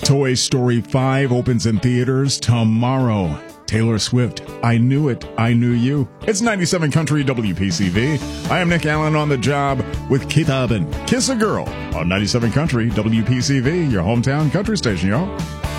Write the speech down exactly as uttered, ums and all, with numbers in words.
Toy Story five opens in theaters tomorrow. Taylor Swift, I Knew It, I Knew You. It's ninety-seven Country W P C V. I am Nick Allen on the job with Keith Urban. Kiss a Girl on ninety-seven Country W P C V, your hometown country station, y'all.